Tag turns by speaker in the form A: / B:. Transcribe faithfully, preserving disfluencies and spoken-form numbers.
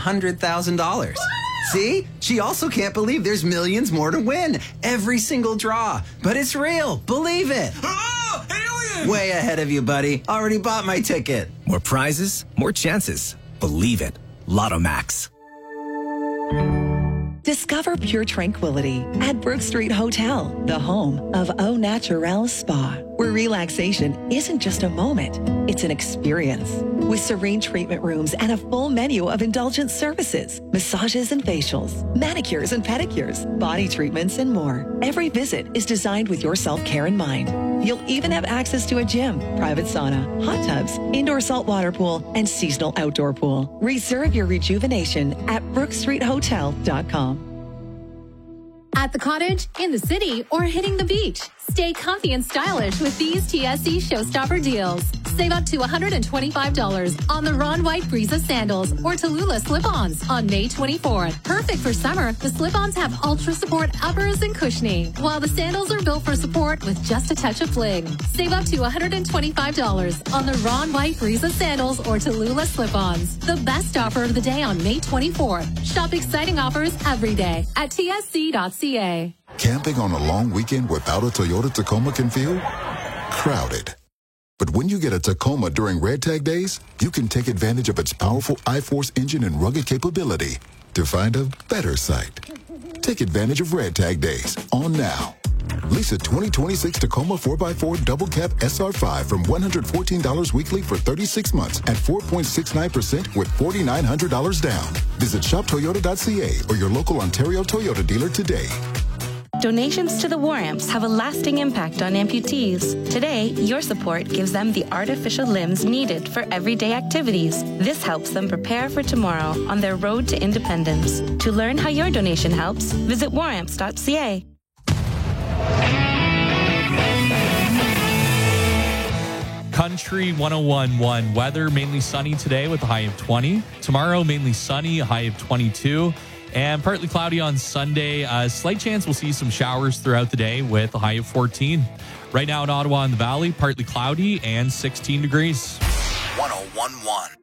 A: hundred thousand dollars. See? She also can't believe there's millions more to win. Every single draw. But it's real. Believe it.
B: Oh, alien!
A: Way ahead of you, buddy. Already bought my ticket.
C: More prizes, more chances. Believe it. Lotto Max.
D: Discover pure tranquility at Brook Street Hotel, the home of Au Naturel Spa, where relaxation isn't just a moment, it's an experience. With serene treatment rooms and a full menu of indulgent services, massages and facials, manicures and pedicures, body treatments, and more. Every visit is designed with your self-care in mind. You'll even have access to a gym, private sauna, hot tubs, indoor saltwater pool, and seasonal outdoor pool. Reserve your rejuvenation at brook street hotel dot com.
E: At the cottage, in the city, or hitting the beach, stay comfy and stylish with these T S C Showstopper deals. Save up to one hundred twenty-five dollars on the Ron White Breeza sandals or Tallulah slip-ons on May twenty-fourth. Perfect for summer, the slip-ons have ultra support uppers and cushioning, while the sandals are built for support with just a touch of fling. Save up to one hundred twenty-five dollars on the Ron White Breeza sandals or Tallulah slip-ons. The best offer of the day on May twenty-fourth. Shop exciting offers every day at T S C dot C A.
F: Camping on a long weekend without a Toyota Tacoma can feel crowded. But when you get a Tacoma during Red Tag Days, you can take advantage of its powerful iForce engine and rugged capability to find a better site. Take advantage of Red Tag Days on now. Lease a twenty twenty-six Tacoma four by four Double Cab S R five from one hundred fourteen dollars weekly for thirty-six months at four point six nine percent with four thousand nine hundred dollars down. Visit shop toyota dot c a or your local Ontario Toyota dealer today.
G: Donations to the War Amps have a lasting impact on amputees. Today, your support gives them the artificial limbs needed for everyday activities. This helps them prepare for tomorrow on their road to independence. To learn how your donation helps, visit war amps dot c a.
H: Country one oh one point one. Weather mainly sunny today with a high of twenty. Tomorrow mainly sunny, a high of twenty-two. And partly cloudy on Sunday. A slight chance we'll see some showers throughout the day with a high of fourteen. Right now in Ottawa and the Valley, partly cloudy and sixteen degrees.
B: one oh one point one.